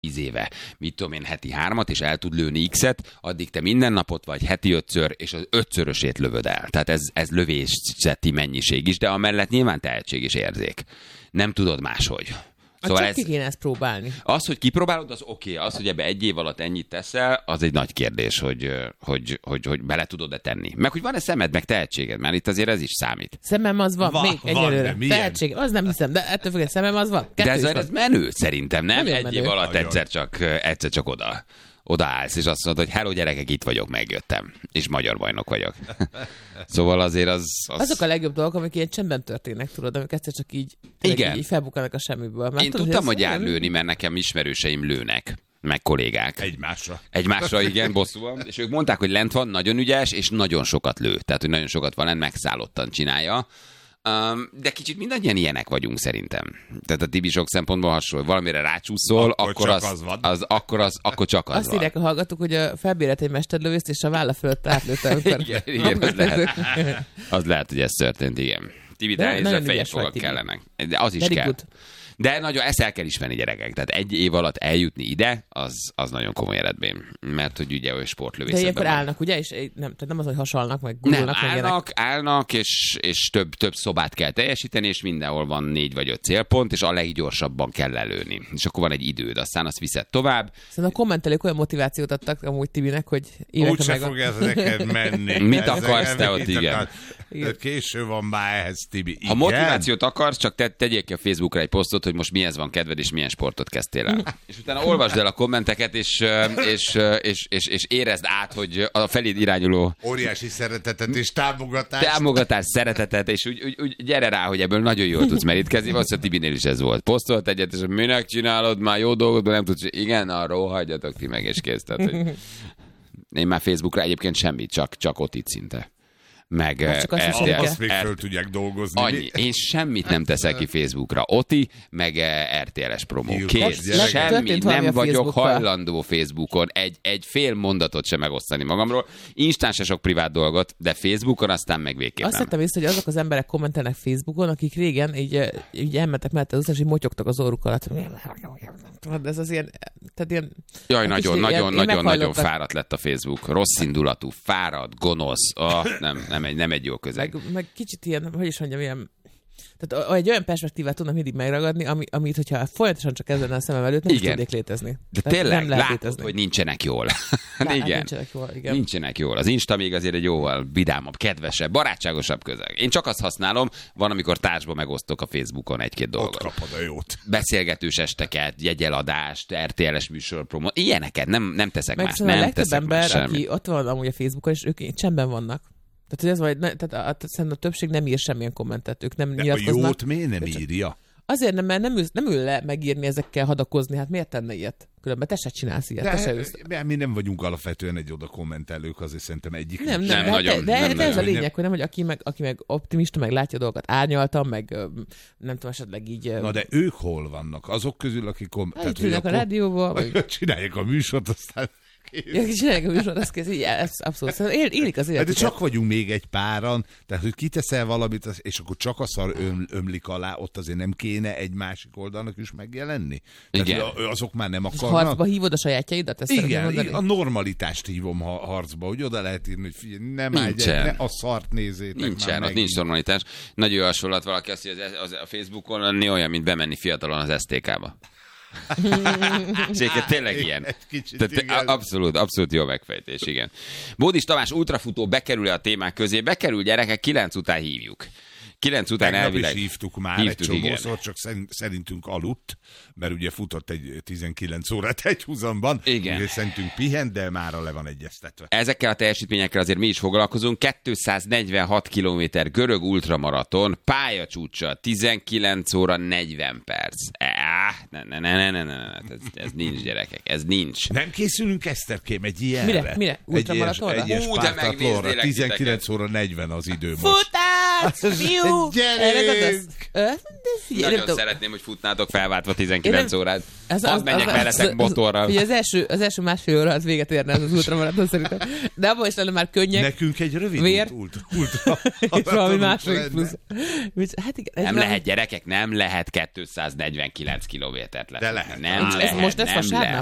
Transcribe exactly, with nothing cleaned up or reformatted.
tíz éve, mit tudom én, heti hármat, és el tud lőni X-et, addig te minden napot vagy heti ötször, és az ötszörösét lövöd el. Tehát ez, ez lövészeti mennyiség is, de amellett nyilván tehetség és érzék. Nem tudod máshogy. Szóval csak ez, ki kéne ezt próbálni. Az, hogy kipróbálod, az oké. Okay. Az, hogy ebbe egy év alatt ennyit teszel, az egy nagy kérdés, hogy, hogy, hogy, hogy bele tudod-e tenni. Meg hogy van-e szemed, meg tehetséged, mert itt azért ez is számít. Szemem az van, van még egyelőre. Tehetség, az nem hiszem, de ettől függetlenül szemem az van. Kettő de ez, ez menő szerintem, nem? Nagyon egy menő. Év alatt egyszer csak, egyszer csak oda. Odaállsz, és azt mondod, hogy hello gyerekek, itt vagyok, megjöttem. És magyar bajnok vagyok. Szóval azért az, az... Azok a legjobb dolgok, amik ilyen csendben történnek, tudod, amik egyszer csak így, így, így felbukkanak a semmiből. Mert Én tudod, tudtam, hogy jár lőni, mert nekem ismerőseim lőnek, meg kollégák. Egymásra. Egymásra, igen, bosszúan. És ők mondták, hogy lent van, nagyon ügyes, és nagyon sokat lő. Tehát, hogy nagyon sokat van lent, megszállottan csinálja. Um, de kicsit mindannyian ilyenek vagyunk szerintem. Tehát a Tibi sok szempontból hasonló. Valamire rácsúszol, akkor, akkor, az, az, az, akkor, az, akkor csak az Azt van. írják a hallgatók, hogy a felbérelt egy mesterlövészt, és a válla fölött átlőtte. igen, igen, az lehet. Az lehet, hogy ez történt, igen. Tibi, elnézve a fejfogak kellene. De az is kell. Good. De nagyon, ezt el kell ismerni, gyerekek. Tehát egy év alatt eljutni ide, az, az nagyon komoly eredmény. Mert hogy ugye olyan sportlövészetben. De ilyenkor állnak, ugye? És nem, tehát nem az, hogy hasalnak, meg gurulnak. Nem, állnak, állnak, és, és több, több szobát kell teljesíteni, és mindenhol van négy vagy öt célpont, és a leggyorsabban kell lelőni. És akkor van egy időd, aztán azt viszed tovább. Szerintem a kommentelők olyan motivációt adtak amúgy Tibinek, hogy úgy se fog ez neked menni. Mit akarsz te ott, igen. igen. Késő van már ehhez, Tibi. Ha motivációt akarsz, csak te, tegyél ki a Facebookra egy posztot, hogy most mihez van kedved, és milyen sportot kezdtél el. És utána olvasd el a kommenteket, és, és, és, és, és érezd át, hogy a feléd irányuló... Óriási szeretetet és támogatást. Támogatást, szeretetet, és úgy, úgy, úgy gyere rá, hogy ebből nagyon jól tudsz merítkezni. Valószínűleg Tibinél is ez volt. Posztolt egyet, és minek csinálod, már jó dolgot, de nem tudsz. Igen, arról hagyjatok ti meg, és kész. Tehát, hogy... Én már Facebookra egyébként semmit, csak, csak ott itt szinte. Meg azt, er, azt, azt még föl tudják dolgozni. Annyi. Én semmit nem teszek ki Facebookra. Oti, meg er té el es promó. Kész. Semmi. Nem vagyok hajlandó Facebookon egy, egy fél mondatot sem megosztani magamról. Instán se sok privát dolgot, de Facebookon aztán meg végképp azt hittem észre, hogy azok az emberek kommentelnek Facebookon, akik régen így, így elmentek mellett az utcán, és így motyogtak az óruk alatt. De ez az ilyen... Tehát ilyen Jaj, nagyon, nagyon, nagyon, nagyon fáradt lett a Facebook. Rossz indulatú, fáradt, gonosz. Oh, nem, nem egy, nem egy jó közeg. Meg, meg kicsit ilyen, hogy is mondjam, ilyen... Tehát egy olyan perspektívát tudnak mindig megragadni, ami, amit, hogyha folyamatosan csak ezen a szemem előtt, nem igen. is tudnék létezni. De tehát tényleg látod, létezni. Hogy nincsenek jól. Lá, igen. Nincsenek jól, igen. Nincsenek jól. Az Insta még azért egy jóval vidámabb, kedvesebb, barátságosabb közeg. Én csak azt használom, van, amikor társba megosztok a Facebookon egy-két dolgot. Ott kapod a jót. Beszélgetős esteket, jegyeladást, er té el es műsorpromó, ilyeneket nem, nem teszek meg más. Szóval nem a legtöbb teszek ember, aki ott van amúgy a Facebookon, és ők csendben vannak. Tehát, hogy ez vagy, tehát a, szerintem a többség nem ír semmilyen kommentet, ők nem de nyilatkoznak. A jót miért nem írja? Azért nem, mert nem ül, nem ül le megírni ezekkel, hadakozni, hát miért tenne ilyet? Különben te se csinálsz ilyet, de, te se ülsz. Mi nem vagyunk alapvetően egy oda kommentelők, azért szerintem egyik. Nem, nem, nem, nem nagyon, de, de, nem, de ez nem, a lényeg, nem. Hogy nem, hogy aki meg, aki meg optimista, meg látja a dolgokat árnyaltan, meg nem tudom, esetleg így... Na de ők hol vannak? Azok közül, akik... Kom- hát, tehát, a rádióval, vagy... Csinálják a műsort, aztán... Ja, csinálják a műsort, az kész, így, ez abszolút. Szóval él, élik az életüket. De csak vagyunk még egy páran, tehát hogy kiteszel valamit, és akkor csak a szar öm, ömlik alá, ott azért nem kéne egy másik oldalnak is megjelenni? Igen. Tehát, azok már nem akarnak. Harcba hívod a sajátjaidat? Ezt igen, a normalitást hívom harcba, hogy oda lehet írni, hogy figyelj, nem állj, ne a szart nézzétek. Nincsen, ott nincs normalitás. Nagyon jó hasonlat valaki azt, hogy az, a Facebookon lenni olyan, mint bemenni fiatalon az es té ká-ba. Séket tényleg ilyen. Tehát abszolút, abszolút jó megfejtés, igen. Bódis Tamás ultrafutó bekerül a témák közé, bekerül gyerekek, kilenc után hívjuk. Kilenc után Tegnap elvileg... is hívtuk már hívtuk, egy csomószor, csak szerintünk aludt, mert ugye futott egy tizenkilenc órát egy húzamban. Igen. Ugye szerintünk pihent, de mára le van egyeztetve. Ezekkel a teljesítményekkel azért mi is foglalkozunk. kétszáznegyvenhat kilométer görög ultramaraton, pályacsúcsa, tizenkilenc óra negyven perc. Ah, ne, ne, ne, ne, ne, ne. Ez, ez nincs, gyerekek, ez nincs. Nem készülünk, Eszterkém, egy ilyenre? Mire? Mire? Ultramaratonra? Egy ilyes pártatlóra, tizenkilenc óra negyven az időm most. Futás! Srác, fiú! Gyerünk! Nagyon szeretném, hogy futnátok felváltva tizenkilenc órát. Hadd menjek veletek motorral. Ugye az első, az első másfél óra az véget érne az, az ultramaraton szerintem. De abban is lenne már könnyek. Nekünk egy rövid Vér. ult, ultra. És valami második plusz. Hát igen, Nem nem lehet, gyerekek, nem lehet kétszáznegyvenkilenc kilométert lesz. De lehet. Nem Ez lehet, most lesz nem vasárnap? lehet.